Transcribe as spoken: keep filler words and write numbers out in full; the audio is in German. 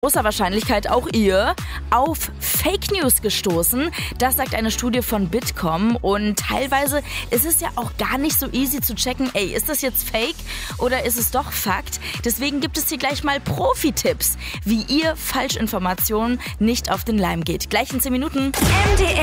großer Wahrscheinlichkeit auch ihr auf Fake News gestoßen. Das sagt eine Studie von Bitkom und teilweise ist es ja auch gar nicht so easy zu checken, ey, ist das jetzt Fake oder ist es doch Fakt? Deswegen gibt es hier gleich mal Profi-Tipps, wie ihr Falschinformationen nicht auf den Leim geht. Gleich in zehn Minuten. M D R